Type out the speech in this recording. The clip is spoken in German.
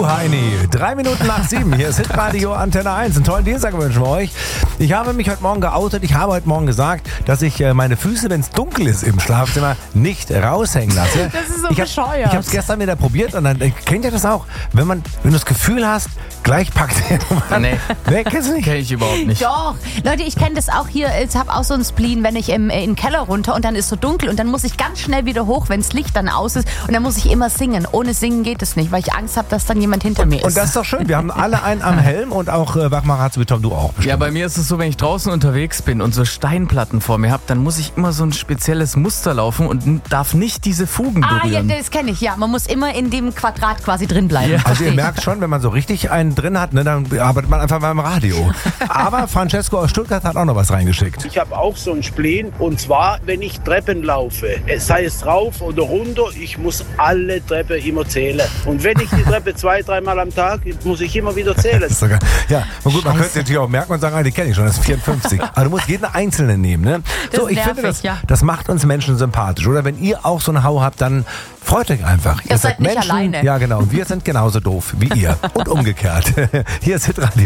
Du Heini, 3 Minuten nach 7, hier ist Hitradio Antenne 1. Einen tollen Dienstag wünschen wir euch. Ich habe mich heute Morgen geoutet. Ich habe heute Morgen gesagt, dass ich meine Füße, wenn es dunkel ist im Schlafzimmer, nicht raushängen lasse. Das ist so ich bescheuert. Ich habe es gestern wieder probiert und dann kennt ihr das auch, wenn du das Gefühl hast, gleich packt jemand. Nee. Kennst du nicht? Kenn ich überhaupt nicht. Doch, Leute, ich kenne das auch hier. Ich habe auch so einen Spleen, wenn ich in den Keller runter und dann ist so dunkel und dann muss ich ganz schnell wieder hoch, wenn das Licht dann aus ist und dann muss ich immer singen. Ohne Singen geht es nicht, weil ich Angst habe, dass dann jemand hinter mir ist. Und das ist doch schön. Wir haben alle einen am Helm und auch Wachmacher wie Tom, du auch. Bestimmt. Ja, bei mir ist es so, wenn ich draußen unterwegs bin und so Steinplatten vor mir habe, dann muss ich immer so ein spezielles Muster laufen und darf nicht diese Fugen berühren. Ja, das kenne ich, ja. Man muss immer in dem Quadrat quasi drin bleiben. Ja. Also ihr merkt schon, wenn man so richtig einen drin hat, ne, dann arbeitet man einfach beim Radio. Aber Francesco aus Stuttgart hat auch noch was reingeschickt. Ich habe auch so einen Spleen und zwar, wenn ich Treppen laufe, sei es rauf oder runter, ich muss alle Treppen immer zählen. Und wenn ich die Treppe 2-3 Mal am Tag, muss ich immer wieder zählen. Das ist sogar, ja, und gut, man könnte natürlich auch merken und sagen, die kenne ich schon, das ist 54. Aber du musst jeden Einzelnen nehmen. Ne? Das So, ist ich finde, nervig, das macht uns Menschen sympathisch. Oder wenn ihr auch so einen Hau habt, dann freut euch einfach. Ihr seid nicht Menschen, alleine. Ja, genau. Und wir sind genauso doof wie ihr. Und umgekehrt. Hier ist Hitradio.